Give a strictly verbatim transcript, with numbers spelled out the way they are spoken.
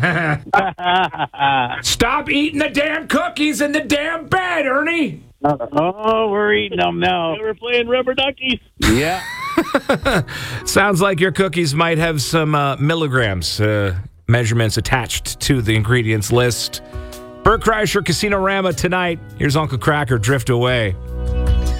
Stop eating the damn cookies in the damn bed, Ernie. Oh, we're eating them now. We're playing rubber duckies. Yeah. Sounds like your cookies might have some uh, milligrams uh, measurements attached to the ingredients list. Bert Kreischer, Casino Rama tonight. Here's Uncle Cracker, Drift Away.